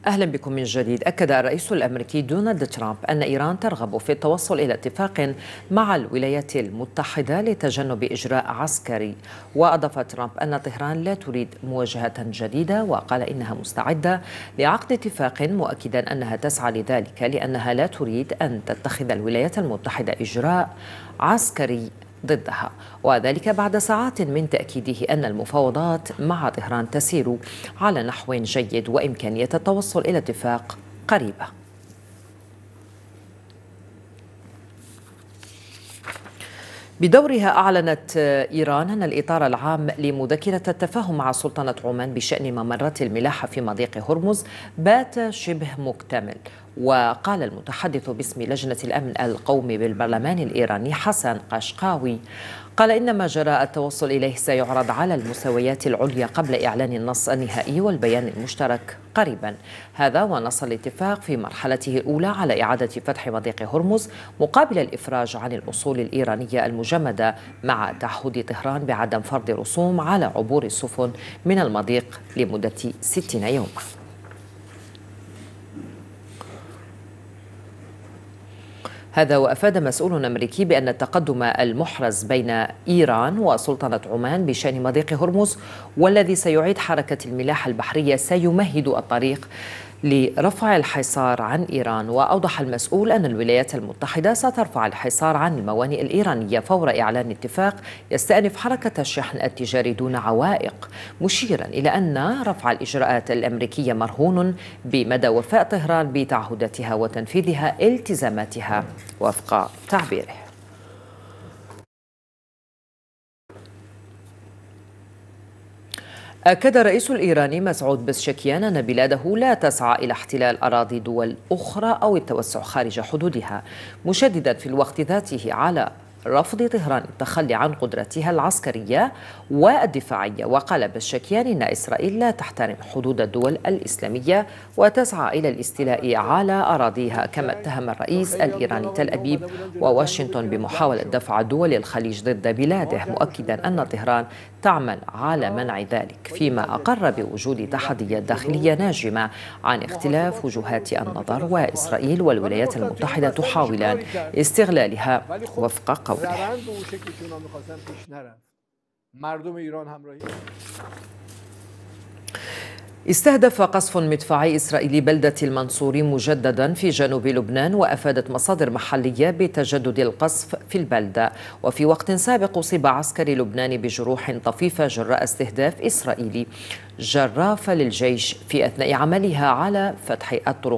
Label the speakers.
Speaker 1: أهلا بكم من جديد. أكد الرئيس الأمريكي دونالد ترامب أن إيران ترغب في التوصل إلى اتفاق مع الولايات المتحدة لتجنب إجراء عسكري. وأضاف ترامب أن طهران لا تريد مواجهة جديدة، وقال إنها مستعدة لعقد اتفاق، مؤكدا أنها تسعى لذلك لأنها لا تريد أن تتخذ الولايات المتحدة إجراء عسكري ضدها، وذلك بعد ساعات من تأكيده أن المفاوضات مع طهران تسير على نحو جيد وإمكانية التوصل إلى اتفاق قريبة. بدورها أعلنت إيران أن الإطار العام لمذكرة التفاهم مع سلطنة عمان بشأن ممرات الملاحة في مضيق هرمز بات شبه مكتمل. وقال المتحدث باسم لجنة الأمن القومي بالبرلمان الإيراني حسن قشقاوي، قال إن ما جرى التوصل إليه سيعرض على المستويات العليا قبل إعلان النص النهائي والبيان المشترك قريبا. هذا ونص الاتفاق في مرحلته الأولى على إعادة فتح مضيق هرمز مقابل الإفراج عن الأصول الإيرانية المجمدة، مع تعهد طهران بعدم فرض رسوم على عبور السفن من المضيق لمدة 60 يوما. هذا وأفاد مسؤول أمريكي بأن التقدم المحرز بين إيران وسلطنة عمان بشأن مضيق هرمز والذي سيعيد حركة الملاحة البحرية سيمهد الطريق لرفع الحصار عن إيران. وأوضح المسؤول أن الولايات المتحدة سترفع الحصار عن الموانئ الإيرانية فور إعلان اتفاق يستأنف حركة الشحن التجاري دون عوائق، مشيرا إلى أن رفع الإجراءات الأمريكية مرهون بمدى وفاء طهران بتعهداتها وتنفيذها التزاماتها وفق تعبيره. أكد الرئيس الإيراني مسعود بزشكيان أن بلاده لا تسعى إلى احتلال أراضي دول أخرى أو التوسع خارج حدودها، مشددا في الوقت ذاته على رفض طهران التخلي عن قدرتها العسكرية والدفاعية. وقال بزشكيان إن إسرائيل لا تحترم حدود الدول الإسلامية وتسعى إلى الاستيلاء على أراضيها، كما اتهم الرئيس الإيراني تل أبيب وواشنطن بمحاولة دفع دول الخليج ضد بلاده، مؤكدا أن طهران تعمل على منع ذلك، فيما أقر بوجود تحديات داخلية ناجمة عن اختلاف وجهات النظر، وإسرائيل والولايات المتحدة تحاولان استغلالها وفق قوله. استهدف قصف مدفعي إسرائيلي بلدة المنصوري مجددا في جنوب لبنان، وأفادت مصادر محلية بتجدد القصف في البلدة. وفي وقت سابق أصيب عسكري لبناني بجروح طفيفة جراء استهداف إسرائيلي جرافة للجيش في أثناء عملها على فتح الطرق